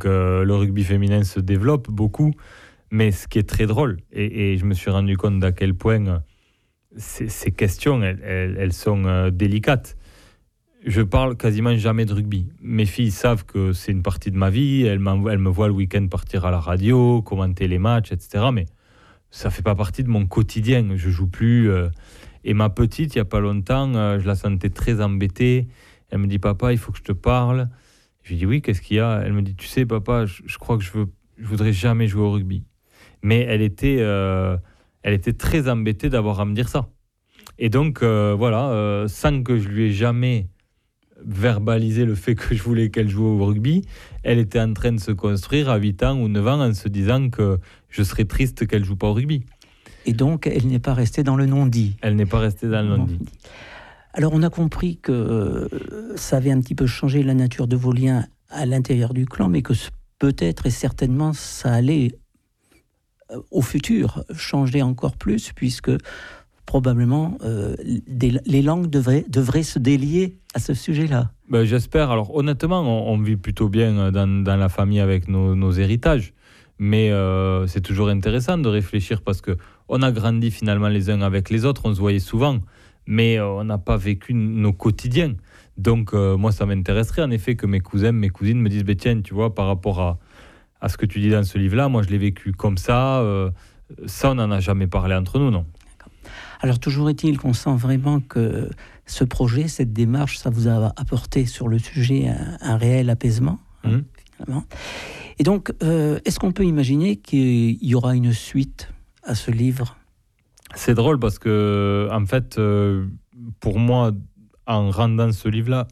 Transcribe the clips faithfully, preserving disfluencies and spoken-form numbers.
Donc euh, le rugby féminin se développe beaucoup, mais ce qui est très drôle, et, et je me suis rendu compte d'à quel point ces, ces questions, elles, elles, elles sont euh, délicates. Je parle quasiment jamais de rugby. Mes filles savent que c'est une partie de ma vie, elles, elles me voient le week-end partir à la radio, commenter les matchs, et cetera. Mais ça fait pas partie de mon quotidien. Je joue plus. Euh, et ma petite, il y a pas longtemps, euh, je la sentais très embêtée. Elle me dit, papa, il faut que je te parle. Je lui dis, oui, qu'est-ce qu'il y a ? Elle me dit, tu sais, papa, je, je crois que je veux, je voudrais jamais jouer au rugby. Mais elle était, euh, elle était très embêtée d'avoir à me dire ça. Et donc, euh, voilà, euh, sans que je lui ai jamais verbaliser le fait que je voulais qu'elle joue au rugby, elle était en train de se construire à huit ans ou neuf ans en se disant que je serais triste qu'elle joue pas au rugby. Et donc, elle n'est pas restée dans le non-dit. Elle n'est pas restée dans le non-dit. Alors, on a compris que euh, ça avait un petit peu changé la nature de vos liens à l'intérieur du clan, mais que peut-être et certainement ça allait euh, au futur changer encore plus, puisque probablement euh, des, les langues devraient, devraient se délier à ce sujet-là. Ben, j'espère. Alors honnêtement, on, on vit plutôt bien dans, dans la famille avec nos, nos héritages, mais euh, c'est toujours intéressant de réfléchir parce qu'on a grandi finalement les uns avec les autres, on se voyait souvent, mais euh, on n'a pas vécu nos quotidiens. Donc euh, moi, ça m'intéresserait en effet que mes cousins, mes cousines me disent bah, « Tiens, tu vois, par rapport à, à ce que tu dis dans ce livre-là, moi je l'ai vécu comme ça, euh, ça on n'en a jamais parlé entre nous, non ?» Alors, toujours est-il qu'on sent vraiment que ce projet, cette démarche, ça vous a apporté sur le sujet un, un réel apaisement, mmh. hein, finalement. Et donc, euh, est-ce qu'on peut imaginer qu'il y aura une suite à ce livre ? C'est drôle parce que, en fait, euh, pour moi, en rendant ce livre-là,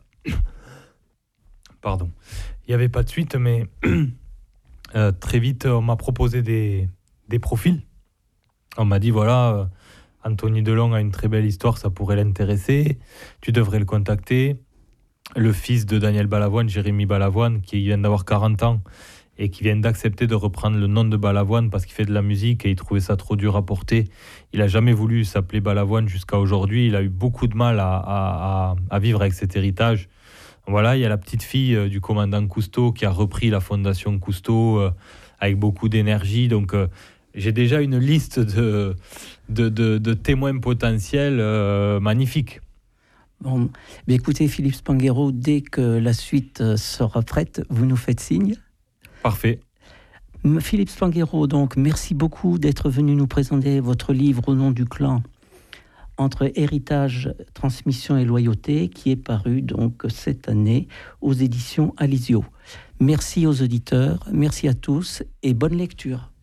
pardon, il n'y avait pas de suite, mais euh, très vite, on m'a proposé des, des profils. On m'a dit, voilà... Euh, Anthony Delon a une très belle histoire, ça pourrait l'intéresser. Tu devrais le contacter. Le fils de Daniel Balavoine, Jérémy Balavoine, qui vient d'avoir quarante ans et qui vient d'accepter de reprendre le nom de Balavoine parce qu'il fait de la musique et il trouvait ça trop dur à porter. Il n'a jamais voulu s'appeler Balavoine jusqu'à aujourd'hui. Il a eu beaucoup de mal à, à, à vivre avec cet héritage. Voilà, il y a la petite fille du commandant Cousteau qui a repris la fondation Cousteau euh, avec beaucoup d'énergie. Donc, euh, j'ai déjà une liste de, de, de, de témoins potentiels euh, magnifiques. Bon, mais écoutez, Philippe Spanghero, dès que la suite sera prête, vous nous faites signe. Parfait. Philippe Spanghero, donc, merci beaucoup d'être venu nous présenter votre livre au nom du clan, Entre héritage, transmission et loyauté, qui est paru donc cette année aux éditions Alizio. Merci aux auditeurs, merci à tous et bonne lecture.